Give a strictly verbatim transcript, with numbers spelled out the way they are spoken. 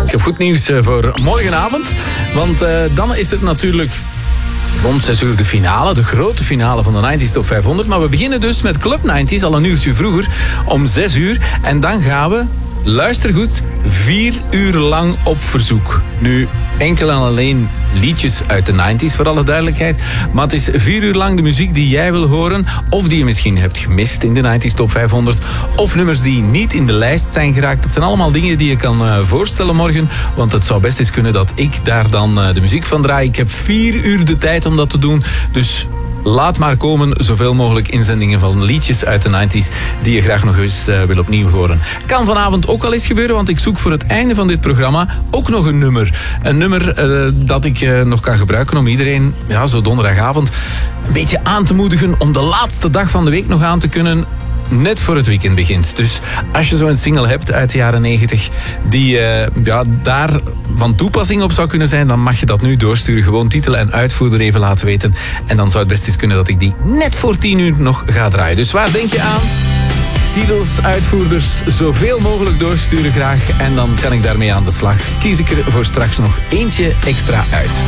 Ik heb goed nieuws voor morgenavond. Want uh, dan is het natuurlijk rond zes uur de finale. De grote finale van de nineties Top vijfhonderd. Maar we beginnen dus met Club nineties al een uurtje vroeger. Om zes uur. En dan gaan we, luister goed, vier uur lang op verzoek. Nu, enkel en alleen liedjes uit de nineties, voor alle duidelijkheid. Maar het is vier uur lang de muziek die jij wil horen. Of die je misschien hebt gemist in de nineties Top vijfhonderd. Of nummers die niet in de lijst zijn geraakt. Dat zijn allemaal dingen die je kan uh, voorstellen morgen. Want het zou best eens kunnen dat ik daar dan uh, de muziek van draai. Ik heb vier uur de tijd om dat te doen. Dus laat maar komen zoveel mogelijk inzendingen van liedjes uit de nineties die je graag nog eens uh, wil opnieuw horen. Kan vanavond ook al eens gebeuren, want ik zoek voor het einde van dit programma ook nog een nummer. Een nummer uh, dat ik uh, nog kan gebruiken om iedereen, ja, zo donderdagavond, een beetje aan te moedigen om de laatste dag van de week nog aan te kunnen, net voor het weekend begint. Dus als je zo'n single hebt uit de jaren negentig die uh, ja, daar van toepassing op zou kunnen zijn, dan mag je dat nu doorsturen. Gewoon titel en uitvoerder even laten weten. En dan zou het best eens kunnen dat ik die net voor tien uur nog ga draaien. Dus waar denk je aan? Titels, uitvoerders, zoveel mogelijk doorsturen graag. En dan kan ik daarmee aan de slag. Kies ik er voor straks nog eentje extra uit.